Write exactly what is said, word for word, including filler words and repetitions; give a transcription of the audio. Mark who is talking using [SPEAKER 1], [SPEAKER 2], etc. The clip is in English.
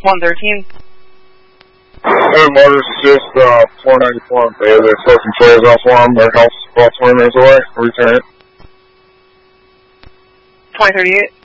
[SPEAKER 1] one thirteen.
[SPEAKER 2] Hey, Motors, just uh, four ninety-four in Bay. They're taking trays off for them. Their house about twenty minutes away. Return it.
[SPEAKER 1] twenty thirty-eight.